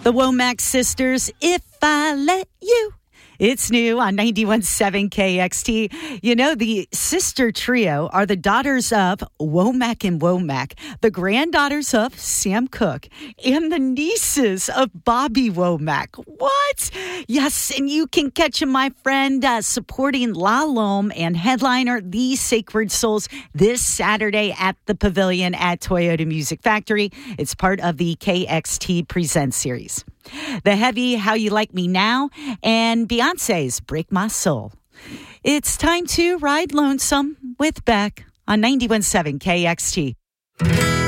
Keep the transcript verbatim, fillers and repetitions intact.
The Womack Sisters, If I Let You. It's new on ninety-one point seven K X T. You know, the sister trio are the daughters of Womack and Womack, the granddaughters of Sam Cooke, and the nieces of Bobby Womack. What? Yes, and you can catch him, my friend, uh, supporting La Lome and headliner The Sacred Souls this Saturday at the Pavilion at Toyota Music Factory. It's part of the K X T Presents series. The Heavy, How You Like Me Now, and Beyonce's Break My Soul. It's time to ride lonesome with Beck on ninety-one point seven K X T.